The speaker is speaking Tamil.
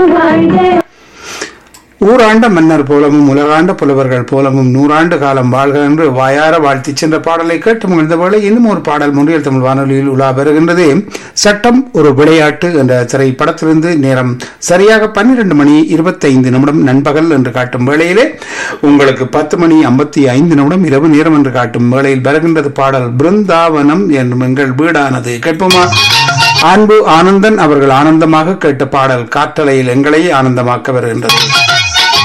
ஊராண்ட மன்னர் போலவும் உலகாண்ட புலவர்கள் போலவும் 100 ஆண்டு காலம் வாழ்க என்று வாயார வாழ்த்தி சென்ற பாடலை கேட்டு மகிழ்ந்த வேளை இன்னும் ஒரு பாடல் முன்னில் தமிழ் வானொலியில் உலா பெறுகின்றது. சட்டம் ஒரு விளையாட்டு என்ற திரைப்படத்திலிருந்து நேரம் சரியாக 12:25 நண்பகல் என்று காட்டும் வேளையிலே உங்களுக்கு 10:55 இரவு நேரம் என்று காட்டும் வேளையில் வருகின்றது பாடல் பிருந்தாவனம் என்னும் எங்கள் வீடானது. கேட்போமா? அன்பு ஆனந்தன் அவர்கள் ஆனந்தமாக கேட்ட பாடல் காற்றலையில் எங்களை ஆனந்தமாக்க வருகின்றது.